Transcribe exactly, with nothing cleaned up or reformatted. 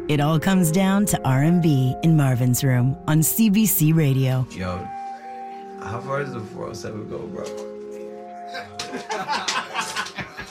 It all comes down to R and B in Marvin's Room on C B C Radio. Yo, how far does the four oh seven go, bro?